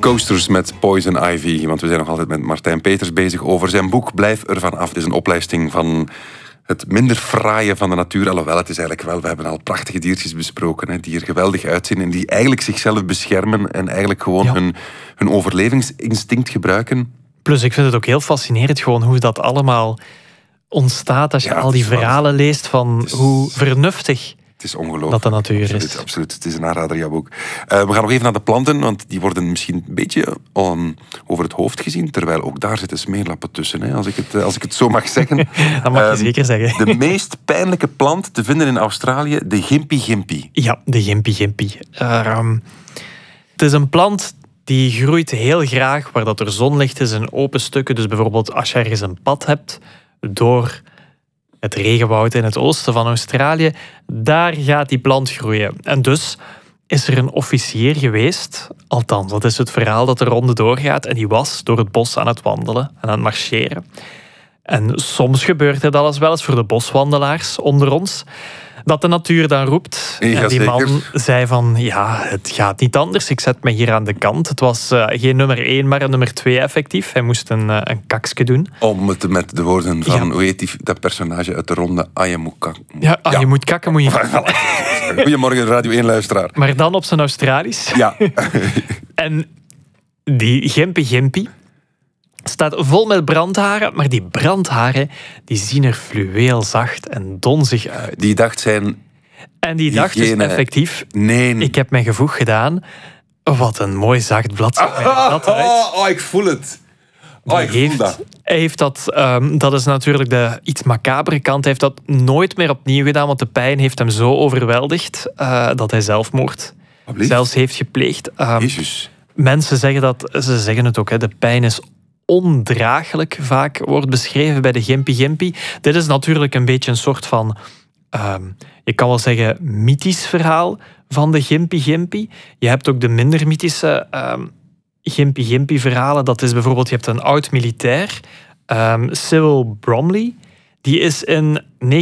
Coasters met Poison Ivy. Want we zijn nog altijd met Martijn Peters bezig over zijn boek Blijf ervan af. Het is een oplijsting van het minder fraaie van de natuur. Alhoewel, het is eigenlijk wel... We hebben al prachtige diertjes besproken, hè, die er geweldig uitzien en die eigenlijk zichzelf beschermen en eigenlijk gewoon hun overlevingsinstinct gebruiken. Plus, ik vind het ook heel fascinerend gewoon hoe dat allemaal ontstaat als je al die verhalen leest van hoe vernuftig... Het is ongelooflijk. Dat de natuur absoluut, is. Absoluut, het is een aanrader, jouw boek. We gaan nog even naar de planten, want die worden misschien een beetje over het hoofd gezien, terwijl ook daar zitten smeerlappen tussen, hè, als ik het zo mag zeggen. Dat mag je zeker zeggen. De meest pijnlijke plant te vinden in Australië, de gimpy-gimpy. Ja, de gimpy-gimpy. Het is een plant die groeit heel graag waar dat er zonlicht is in open stukken. Dus bijvoorbeeld als je ergens een pad hebt door... het regenwoud in het oosten van Australië, daar gaat die plant groeien. En dus is er een officier geweest, althans, dat is het verhaal dat de ronde doorgaat, en die was door het bos aan het wandelen en aan het marcheren. En soms gebeurt het alles wel eens voor de boswandelaars onder ons, dat de natuur dan roept. Ja, en die man zeker. zei van, ja, het gaat niet anders, ik zet me hier aan de kant. Het was geen nummer 1, maar een nummer 2 effectief. Hij moest een kaksje doen. Om het met de woorden van, hoe heet dat personage uit de ronde? Je moet kakken. Ja, je moet kakken, moet je... Goedemorgen, Radio 1-luisteraar. Maar dan op zijn Australisch. Ja. En die gimpy-gimpy staat vol met brandharen, maar die brandharen die zien er fluweelzacht en donzig uit. Die dacht zijn... En die dacht dus effectief, nee. Ik heb mijn gevoeg gedaan. Wat een mooi zacht blad ziet er dat uit. Oh, ik voel het. Oh, ik voel dat. Hij heeft dat is natuurlijk de iets macabere kant, hij heeft dat nooit meer opnieuw gedaan, want de pijn heeft hem zo overweldigd dat hij zelfmoord zelfs heeft gepleegd. Jezus. Mensen zeggen dat, ze zeggen het ook, hè, de pijn is ondraaglijk, vaak wordt beschreven bij de gimpy-gimpy. Dit is natuurlijk een beetje een soort van, je kan wel zeggen, mythisch verhaal van de gimpy-gimpy. Je hebt ook de minder mythische gimpy-gimpy verhalen. Dat is bijvoorbeeld, je hebt een oud militair, Cyril Bromley. Die is in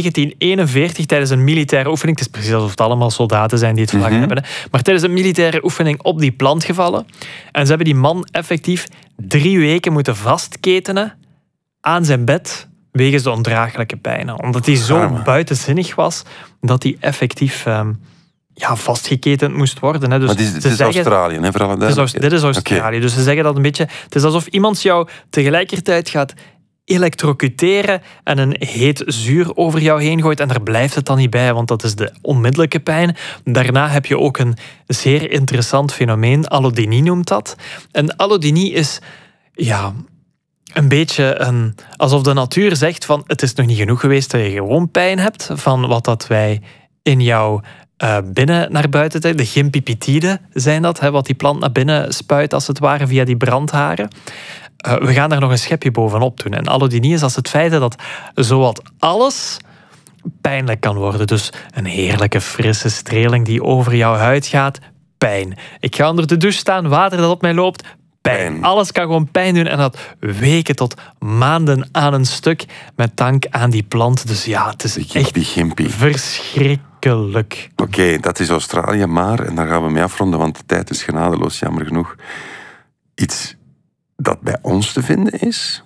1941 tijdens een militaire oefening, het is precies alsof het allemaal soldaten zijn die het vlak hebben, hè, maar tijdens een militaire oefening op die plant gevallen. En ze hebben die man effectief 3 weken moeten vastketenen aan zijn bed wegens de ondraaglijke pijnen. Omdat hij zo buitenzinnig was dat hij effectief vastgeketend moest worden. Hè. Dus maar het is Australië, hè, voor alle duidelijkheid. Dit is Australië. Okay. Dus ze zeggen dat een beetje... Het is alsof iemand jou tegelijkertijd gaat elektrocuteren en een heet zuur over jou heen gooit en daar blijft het dan niet bij, want dat is de onmiddellijke pijn. Daarna heb je ook een zeer interessant fenomeen, allodynie noemt dat. En allodynie is een beetje alsof de natuur zegt van het is nog niet genoeg geweest dat je gewoon pijn hebt van wat dat wij in jou binnen naar buiten trekken. De gimpipitide zijn dat, wat die plant naar binnen spuit als het ware via die brandharen. We gaan daar nog een schepje bovenop doen. En allodynie is als het feit dat zowat alles pijnlijk kan worden. Dus een heerlijke frisse streling die over jouw huid gaat, pijn. Ik ga onder de douche staan, water dat op mij loopt, pijn. Alles kan gewoon pijn doen en dat weken tot maanden aan een stuk met dank aan die plant. Dus ja, het is echt verschrikkelijk. Oké, dat is Australië, maar, en daar gaan we mee afronden, want de tijd is genadeloos, jammer genoeg. Iets dat bij ons te vinden is,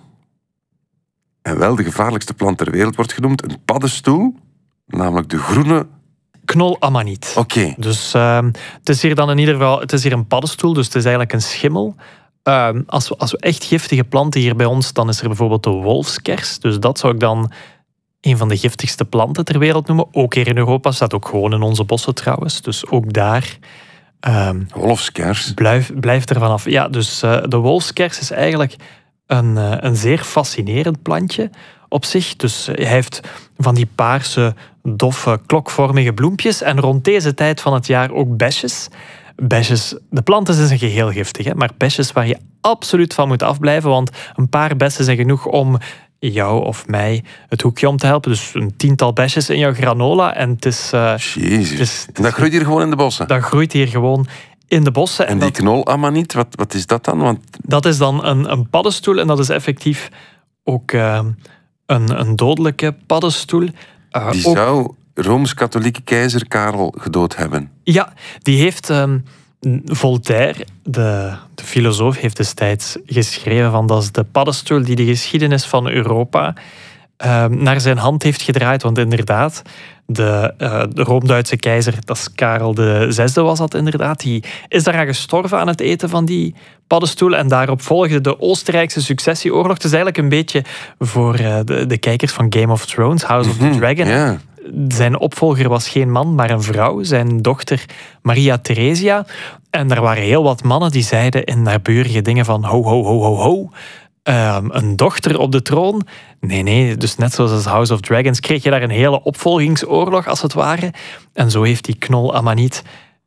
en wel de gevaarlijkste plant ter wereld wordt genoemd, een paddenstoel, namelijk de groene... Knolamaniet. Oké. Dus het is hier dan in ieder geval, het is hier een paddenstoel, dus het is eigenlijk een schimmel. Als we echt giftige planten hier bij ons, dan is er bijvoorbeeld de wolfskers. Dus dat zou ik dan een van de giftigste planten ter wereld noemen. Ook hier in Europa, staat ook gewoon in onze bossen trouwens. Dus ook daar... wolfskers? Blijf er vanaf. Ja, dus de wolfskers is eigenlijk een zeer fascinerend plantje op zich. Dus hij heeft van die paarse, doffe, klokvormige bloempjes. En rond deze tijd van het jaar ook besjes. Besjes, de plant is in zijn geheel giftig, hè, maar besjes waar je absoluut van moet afblijven, want een paar bessen zijn genoeg om jou of mij het hoekje om te helpen. Dus een 10-tal besjes in jouw granola. En het is... Jezus. En dat groeit hier gewoon in de bossen? Dat groeit hier gewoon in de bossen. En die knolamaniet, wat is dat dan? Want... Dat is dan een paddenstoel en dat is effectief ook een dodelijke paddenstoel. Die zou Rooms-katholieke keizer Karel gedood hebben. Ja, die heeft Voltaire, de filosoof, heeft destijds geschreven van dat is de paddenstoel die de geschiedenis van Europa naar zijn hand heeft gedraaid. Want inderdaad, de Room-Duitse keizer, dat is Karel VI was dat inderdaad, die is daaraan gestorven aan het eten van die paddenstoel. En daarop volgde de Oostenrijkse successieoorlog. Het is eigenlijk een beetje voor de kijkers van Game of Thrones, House of the Dragon. Yeah. Zijn opvolger was geen man, maar een vrouw. Zijn dochter Maria Theresia. En er waren heel wat mannen die zeiden in naburige dingen van ho, ho, ho, ho, ho. Een dochter op de troon? Nee. Dus net zoals House of Dragons kreeg je daar een hele opvolgingsoorlog, als het ware. En zo heeft die knol Amanit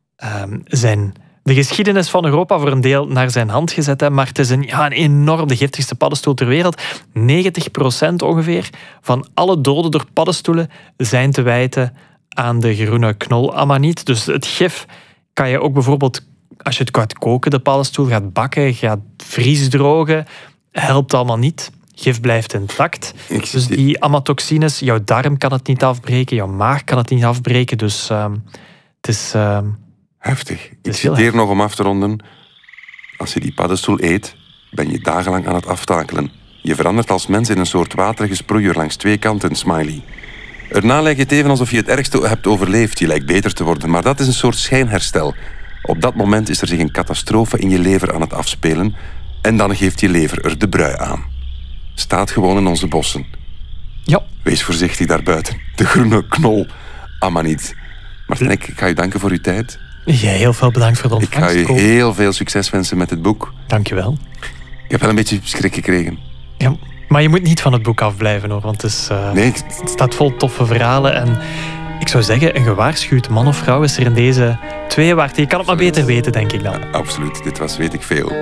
de geschiedenis van Europa voor een deel naar zijn hand gezet. Hè. Maar het is een enorm, de giftigste paddenstoel ter wereld. 90% ongeveer van alle doden door paddenstoelen zijn te wijten aan de groene knol Amanit. Dus het gif kan je ook bijvoorbeeld, als je het gaat koken, de paddenstoel gaat bakken, gaat vriesdrogen, helpt allemaal niet. Gif blijft intact. Dus die amatoxines, jouw darm kan het niet afbreken, jouw maag kan het niet afbreken. Dus het is... heftig. Ik citeer nog om af te ronden. Als je die paddenstoel eet, ben je dagenlang aan het aftakelen. Je verandert als mens in een soort waterige sproeier langs 2 kanten, smiley. Erna lijkt het even alsof je het ergste hebt overleefd. Je lijkt beter te worden, maar dat is een soort schijnherstel. Op dat moment is er zich een catastrofe in je lever aan het afspelen en dan geeft je lever er de brui aan. Staat gewoon in onze bossen. Ja. Wees voorzichtig daarbuiten. De groene knol Amanit. Martijn, ik ga je danken voor uw tijd. Jij heel veel bedankt voor de ontvangst. Ik ga je heel veel succes wensen met het boek. Dank je wel. Ik heb wel een beetje schrik gekregen. Ja, maar je moet niet van het boek afblijven hoor, want het staat vol toffe verhalen. En ik zou zeggen, een gewaarschuwd man of vrouw is er in deze 2 waard. Je kan het maar beter weten, denk ik dan. Absoluut, dit was Weet ik Veel.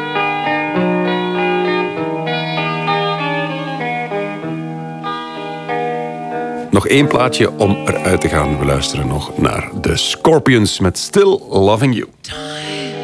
Nog 1 plaatje om eruit te gaan. We luisteren nog naar The Scorpions met Still Loving You.